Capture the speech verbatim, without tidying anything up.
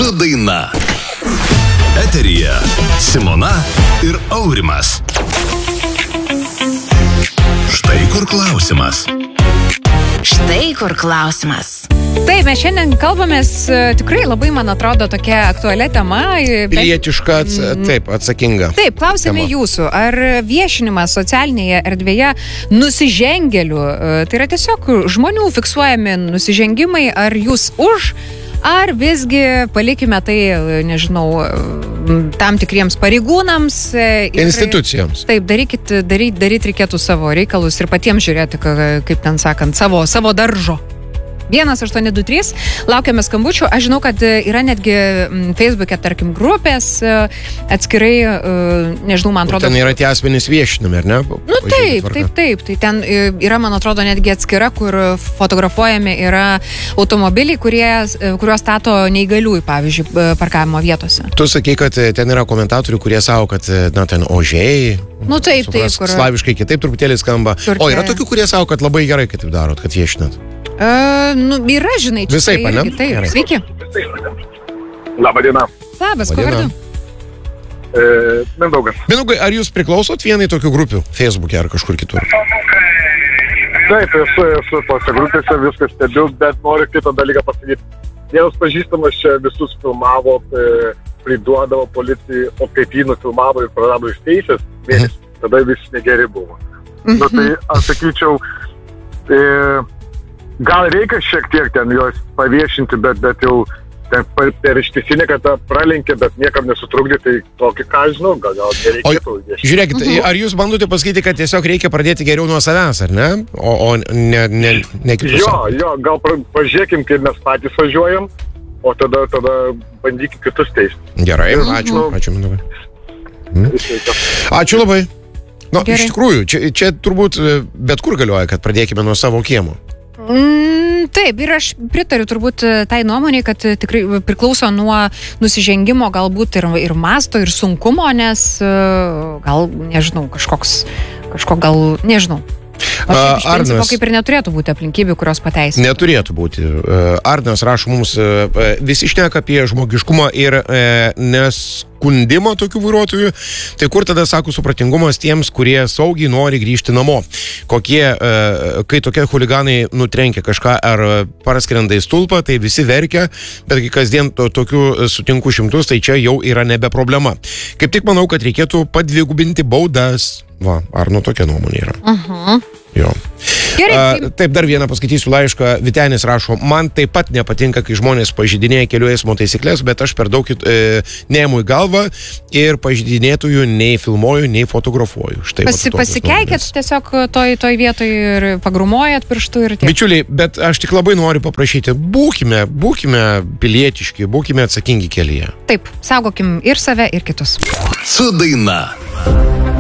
Su daina. Eteryje Simona ir Aurimas. Štai kur klausimas. Štai kur klausimas. Taip, mes šiandien kalbamės tikrai labai, man atrodo, tokia aktualia tema. Pilietiška, ats, taip, atsakinga. Taip, klausime tema. Jūsų, ar viešinimas socialinėje erdvėje nusižengėlių, tai yra tiesiog žmonių fiksuojami nusižengimai, ar jūs už, ar visgi palikime tai, nežinau, tam tikriems pareigūnams. Ir, institucijoms. Taip, darykit, daryt, daryt reikėtų savo reikalus ir patiems žiūrėti, kaip ten sakant, savo, savo daržo. vienas aštuoni du trys, laukiame skambučių. Aš žinau, kad yra netgi Facebook'e, tarkim, grupės atskirai, nežinau, man atrodo... Ten yra tie asmenys viešinami, ar ne? Nu taip, taip, taip. Tai ten yra, man atrodo, netgi atskira, kur fotografuojami yra automobiliai, kurie, kuriuos stato neįgaliųjų, pavyzdžiui, parkavimo vietose. Tu sakai, kad ten yra komentatorių, kurie savo, kad, na, ten ožiai... Nu taip, supras, taip. Kur... Slaviškai kitaip truputėlį skamba. Kur o yra tokių, kurie savo, kad labai gerai, kad taip darot, kad viešinat. Uh, nu, yra, žinai, čia visai, tai irgi, taip. Sveiki. Labą dieną. Labas, ko vardu? E, Mindaugas. Mindaugai, ar jūs priklausot vienai tokių grupių Facebook'e ar kažkur kitur? Taip, esu, esu tose grupėse, viskas stebiu, bet noriu kitą dalyką pasakyti. Vienas pažįstamas čia visus filmavo, e, priduodavo policijai, o kaip jį nufilmavo ir prarado iš teisės, mėnesį, mhm. tada visi negeri buvo. Mhm. Nu, tai aš sakyčiau, e, gal reikia šiek tiek ten juos paviešinti, bet, bet jau ten per ištisinę, kad tą pralenkė, bet niekam nesutrukdė, tai tokį, ką žinau, gal, gal nereikėtų viešinti. Žiūrėkit, mhm. ar jūs bandote pasakyti, kad tiesiog reikia pradėti geriau nuo savęs, ar ne? O, o ne, ne, ne kitus. Jo, jo, gal pažiūrėkim, kaip mes patys važiuojam, o tada, tada bandykim kitus teisti. Gerai, ačiū, mhm. ačiū, Mindaugai. Mhm. Ačiū labai. Nu, iš tikrųjų, čia, čia turbūt bet kur galioja, kad pradėkime nuo savo kiemo. Mm, taip, ir aš pritariu turbūt tai nuomonė, kad tikrai priklauso nuo nusižengimo galbūt ir, ir masto, ir sunkumo, nes gal, nežinau, kažkoks, kažko gal, nežinau. O šiaip iš Arnas, principo kaip ir neturėtų būti aplinkybių, kurios pateisina. Neturėtų būti. Arnas rašo mums, visi šneka apie žmogiškumą ir neskundimą tokių vairuotojų, tai kur tada, sako, supratingumas tiems, kurie saugiai nori grįžti namo? Kokie, kai tokie chuliganai nutrenkia kažką ar praskrenda į stulpą, tai visi verkia, bet kai kasdien to, tokių sutinku šimtus, tai čia jau yra nebe problema. Kaip tik manau, kad reikėtų padvigubinti baudas. Va, ar nu tokia nuomonė yra? Uh-huh. Jo. Gerai. A, taip, dar vieną paskaitysiu laišką. Vytenis rašo, man taip pat nepatinka, kai žmonės pažeidinėja kelių eismo taisyklės, bet aš per daug e, neėmu į galvą ir pažeidinėtojų nei filmuoju, nei fotografuoju. Štai Pasi, pasikeikėt tiesiog toj, toj vietoj ir pagrumojat pirštų ir tiek. Bičiuliai, bet aš tik labai noriu paprašyti, būkime, būkime pilietiški, būkime atsakingi kelyje. Taip, saugokim ir save, ir kitus. Su daina.